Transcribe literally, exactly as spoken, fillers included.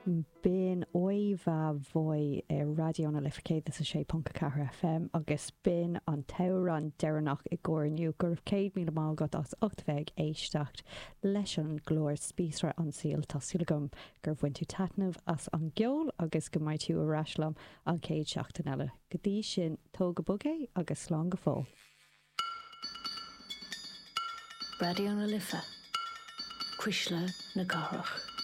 Bíon óimhe bhói i radioúna lifcéad sa sé punca ceathair F M agus bin an teran deannach i gcóirniu gur céad míle mágad as ocht bheith éisteacht leis an glóir spíosra an síl tásúlagum gur bhain tú taitnamh as an geol agus go mbeidh tú aráislam an céad seachtain eile. Go dtí sin tóga bugé agus slán go fóil. Radioúna lifa, Cuisle na Gárach.